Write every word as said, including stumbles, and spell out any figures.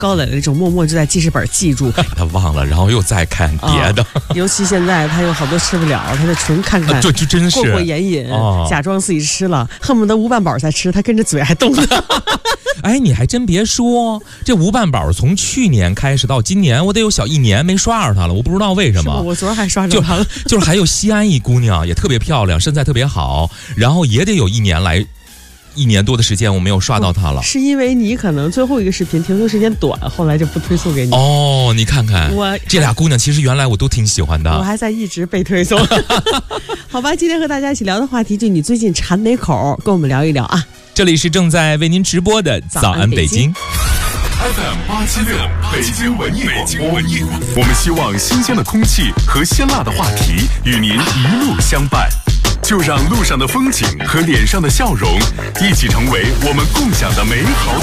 高磊的那种默默就在记事本记住， 他忘了，然后又再看别的。 哦、尤其现在他有好多吃不了，他就纯看看， 啊、对，就真是过过眼瘾、 哦， 假装自己吃了，恨不得吴半宝在吃，他跟着嘴还动呢。 哎，你还真别说，这吴半宝从去年开始到今年，我得有小一年没刷着他了，我不知道为什么。 我昨儿还刷着他了。 就, 就是还有西安一姑娘也特别漂亮，身材特别好，然后也得有一年来。一年多的时间我没有刷到他了、 哦、是因为你可能最后一个视频停留时间短，后来就不推送给你。 哦，你看看我这俩姑娘其实原来我都挺喜欢的， 我还在一直被推送。好吧，今天和大家一起聊的话题就你最近馋哪口，跟我们聊一聊啊。 这里是正在为您直播的早安北京 F M 八七六北京文艺广播，我们希望新鲜的空气和鲜辣的话题与您一路相伴，就让路上的风景和脸上的笑容一起成为我们共享的美好。